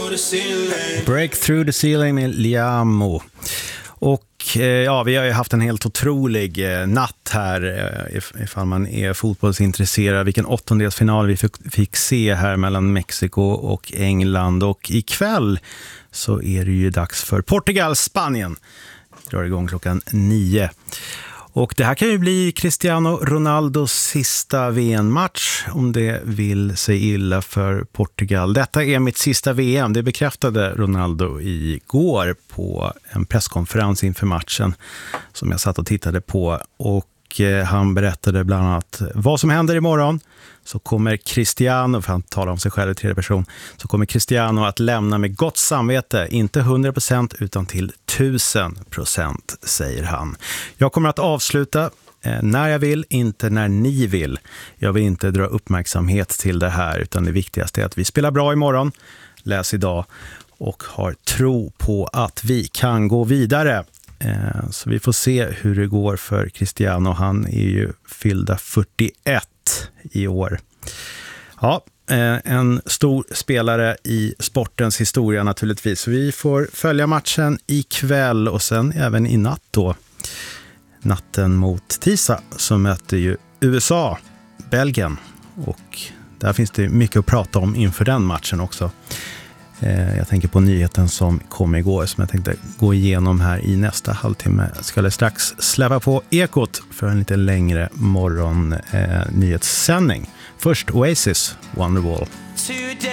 Break through the ceiling med Liamo. Och ja, vi har ju haft en helt otrolig natt här ifall man är fotbollsintresserad. Vilken åttondelsfinal vi fick se här mellan Mexiko och England. Och ikväll så är det ju dags för Portugal-Spanien. Drar igång klockan 9. Och det här kan ju bli Cristiano Ronaldos sista VM-match om det vill sig illa för Portugal. Detta är mitt sista VM, det bekräftade Ronaldo igår på en presskonferens inför matchen som jag satt och tittade på. Och han berättade bland annat vad som händer imorgon. Så kommer Cristiano, för han talar om sig själv i tredje person, så kommer Cristiano att lämna med gott samvete, inte 100% utan till 1000%, säger han. Jag kommer att avsluta när jag vill, inte när ni vill. Jag vill inte dra uppmärksamhet till det här, utan det viktigaste är att vi spelar bra imorgon, läs idag och har tro på att vi kan gå vidare. Så vi får se hur det går för Cristiano. Han är ju fyllda 41 i år. Ja, en stor spelare i sportens historia naturligtvis. Vi får följa matchen ikväll och sen även i natt då. Natten mot tisdag så möter ju USA Belgien. Och där finns det mycket att prata om inför den matchen också. Jag tänker på nyheten som kom igår som jag tänkte gå igenom här i nästa halvtimme. Jag ska strax släppa på Ekot för en lite längre morgon nyhetssändning. Först Oasis, Wonderwall.